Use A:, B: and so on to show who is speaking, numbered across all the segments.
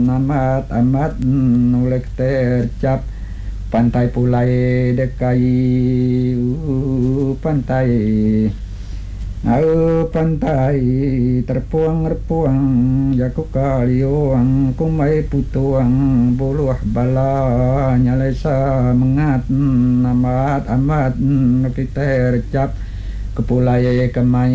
A: amat nulek tercap pantai Pulai dekai pantai pantai terpuang-repuang jaku kaliuang kumai putuang buluh bala nyalesa mengat amat kita tercap kepulai kemai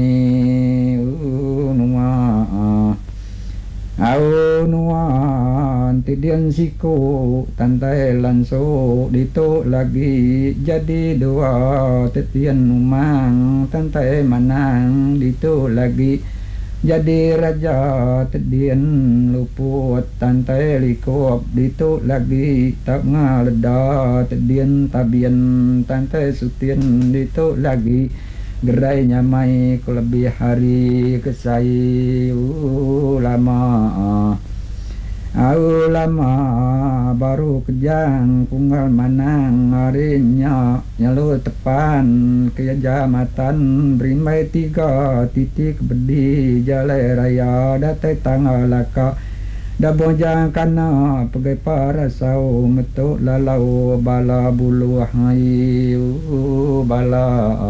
A: nuan tidian siku tantai lanso dito lagi jadi dua tetian numang tantai manang dito lagi jadi raja tedian luput tantai likop dito lagi tak ngaleda tedian tabian tantai sutien dito lagi gerai nyamai ku lebih hari kesai lama baru kejang kunggal manang harinya nyalu tepan kejamatan berimai 3 titik bedi jalai raya datai tanggal laka dabojang kana pegai parasau metuk lalau bala bulu hai bala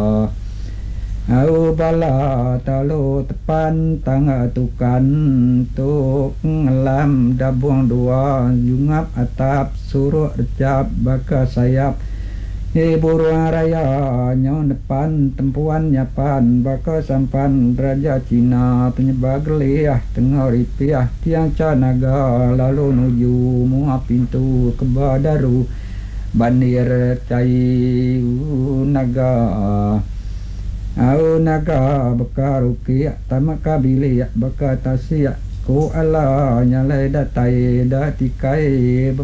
A: bala talo tepan tangga tukan tuk ngelam dabuang dua jungap atap suruh recap baka sayap buruang raya nyon depan tempuan nyapan baka sampan raja Cina penyebab geliah tengah ripiah tiang canaga lalu nuju mua pintu kebadaru bandir cai naga naga baka rukiak tamaka biliak baka tasiak ku ala nyalai datai datikai